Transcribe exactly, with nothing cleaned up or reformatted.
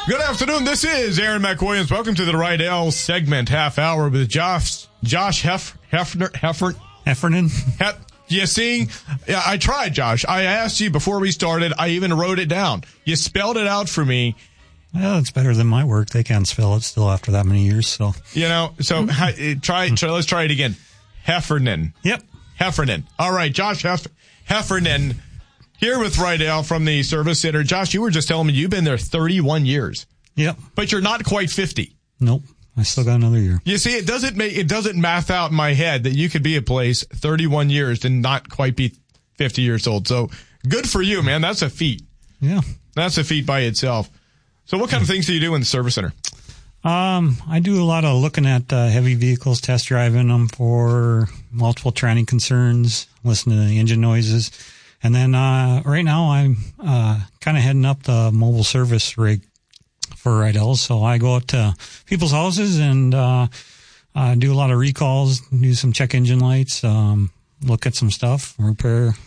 Good afternoon. This is Aaron McWilliams. Welcome to the Rydell segment, half hour with Josh Josh Hef, Hefner Heffer Heffernan. Hef, you see, yeah, I tried, Josh. I asked you before we started. I even wrote it down. You spelled it out for me. Well, it's better than my work. They can't spell it still after that many years. So you know. So try. try let's try it again. Heffernan. Yep. Heffernan. All right, Josh Hef, Heffernan. Here with Rydell from the Service Center. Josh, you were just telling me you've been there thirty-one years. Yep. But you're not quite fifty. Nope. I still got another year. You see, it doesn't make, it doesn't math out in my head that you could be a place thirty-one years and not quite be fifty years old. So good for you, man. That's a feat. Yeah. That's a feat by itself. So what kind of things do you do in the Service Center? Um, I do a lot of looking at uh, heavy vehicles, test driving them for multiple tranny concerns, listen to the engine noises. And then, uh, right now I'm, uh, kind of heading up the mobile service rig for Rydell. So I go out to people's houses and, uh, uh, do a lot of recalls, do some check engine lights, um, look at some stuff, repair,